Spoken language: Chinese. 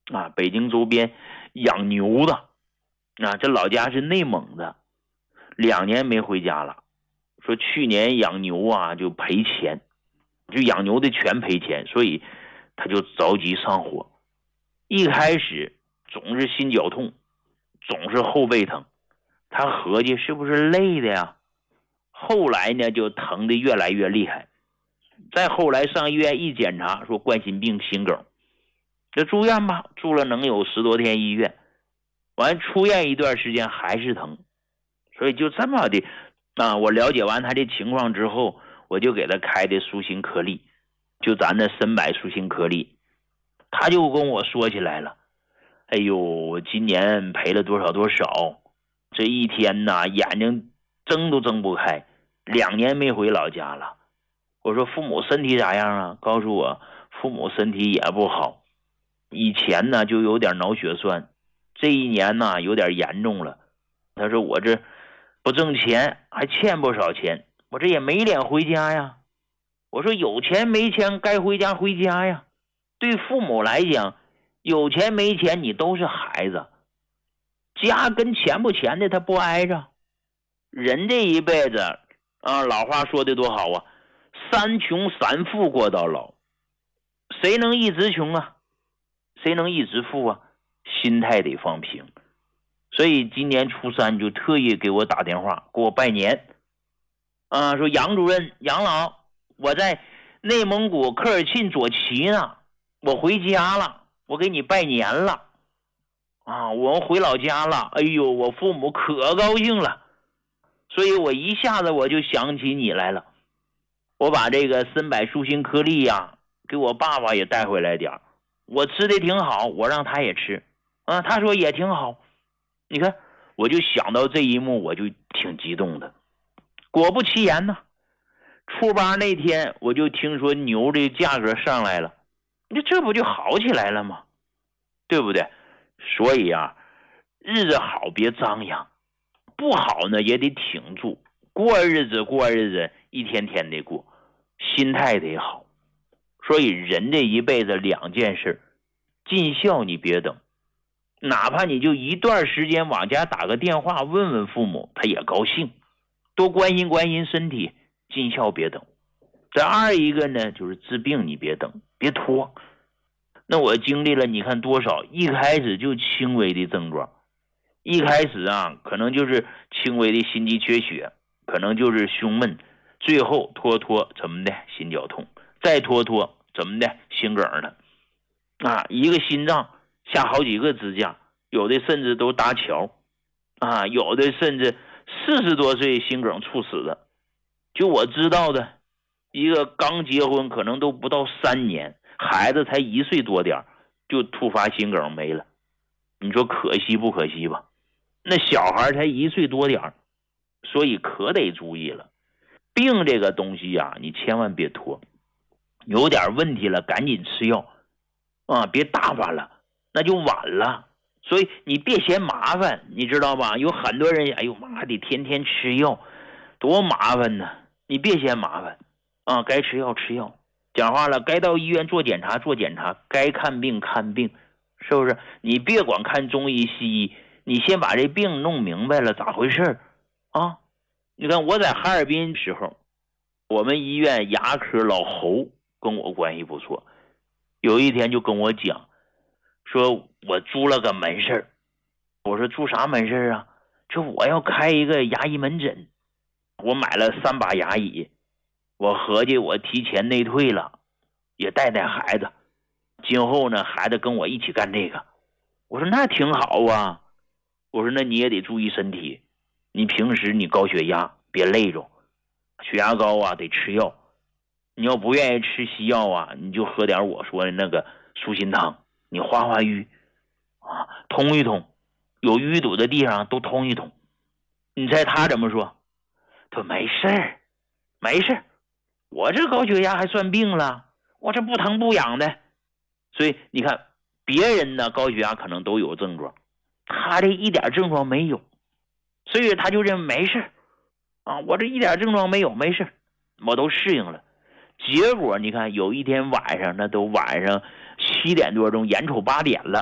北京周边养牛的，这老家是内蒙的，2年没回家了。说去年养牛就赔钱，就养牛的全赔钱，所以他就着急上火。一开始总是心绞痛，总是后背疼，他合计是不是累的呀？后来呢就疼得越来越厉害，再后来上医院一检查，说冠心病心梗，就住院吧，住了能有10多天医院，完出院一段时间还是疼，所以就这么的我了解完他的情况之后，我就给他开的舒心颗粒，就咱的参柏舒心颗粒。他就跟我说起来了，哎呦，我今年赔了多少多少，这一天眼睛睁都睁不开，2年没回老家了。我说父母身体咋样啊？告诉我父母身体也不好，以前呢就有点脑血栓，这一年呢有点严重了。他说我这不挣钱，还欠不少钱，我这也没脸回家呀。我说有钱没钱该回家回家呀。对父母来讲，有钱没钱你都是孩子，家跟钱不钱的他不挨着。人这一辈子老话说的多好啊，三穷三富过到老。谁能一直穷啊？谁能一直富啊？心态得放平。所以今年初3就特意给我打电话给我拜年说杨主任杨老，我在内蒙古科尔沁左旗呢，我回家了，我给你拜年了我回老家了。哎呦，我父母可高兴了，所以我一下子我就想起你来了。我把这个参柏舒心颗粒给我爸爸也带回来点，我吃的挺好，我让他也吃他说也挺好。你看我就想到这一幕，我就挺激动的。果不其然呢，初8那天我就听说牛的价格上来了，这不就好起来了吗？对不对？所以日子好别张扬，不好呢也得挺住，过日子一天天的过，心态得好。所以人这一辈子2件事，尽孝你别等，哪怕你就一段时间往家打个电话问问父母，他也高兴，多关心关心身体，尽孝别等。这二一个呢就是治病你别等，别拖。那我经历了你看多少，一开始就轻微的症状，一开始可能就是轻微的心肌缺血，可能就是胸闷，最后拖怎么的心绞痛，再拖怎么的心梗了一个心脏下好几个支架，有的甚至都搭桥有的甚至40多岁心梗猝死的。就我知道的，一个刚结婚可能都不到3年，孩子才1岁多点就突发心梗没了。你说可惜不可惜吧？那小孩才1岁多点，所以可得注意了。病这个东西你千万别拖，有点问题了赶紧吃药别大发了，那就晚了。所以你别嫌麻烦，你知道吧？有很多人哎呦妈的天天吃药多麻烦呢，你别嫌麻烦该吃药吃药，讲话了该到医院做检查做检查，该看病看病，是不是？你别管看中医西医，你先把这病弄明白了咋回事你看我在哈尔滨时候，我们医院牙科老侯跟我关系不错，有一天就跟我讲说我租了个门市。我说租啥门市这我要开一个牙医门诊，我买了3把牙椅，我合计我提前内退了，也带孩子，今后呢孩子跟我一起干这个。我说那挺好我说那你也得注意身体，你平时你高血压别累着，血压高得吃药，你要不愿意吃西药你就喝点我说的那个舒心汤，你化瘀通一通，有淤堵的地方都通一通。你猜他怎么说？他说没事没事，我这高血压还算病了，我这不疼不痒的。所以你看别人呢高血压可能都有症状，他这一点症状没有，所以他就认为没事我这一点症状没有，没事，我都适应了。结果你看有一天晚上，那都晚上7点多钟，眼瞅8点了，